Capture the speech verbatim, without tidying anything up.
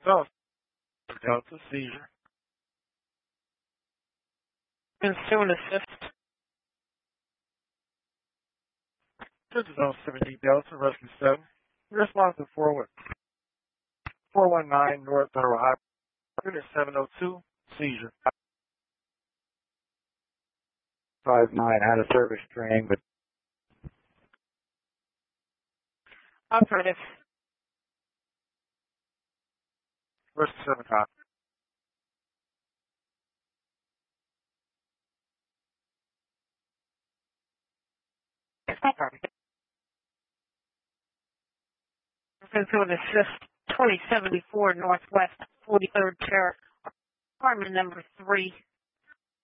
Delta, Delta, seizure. Pursuant assist. This is on seventeen Delta, Rescue seven. Response to four one nine North Federal Highway, Unit seven oh two, seizure. five nine out of service string, but Operative. Rescue seven copy. Pursuant assist. twenty seventy-four Northwest forty-third Terrace. Apartment number three.